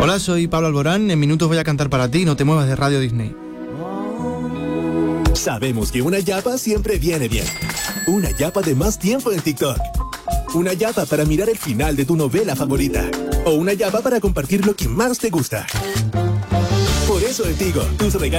Hola, soy Pablo Alborán. En minutos voy a cantar para ti. No te muevas de Radio Disney. Sabemos que una yapa siempre viene bien. Una yapa de más tiempo en TikTok. Una yapa para mirar el final de tu novela favorita. O una yapa para compartir lo que más te gusta. Por eso en Tigo, tus regalos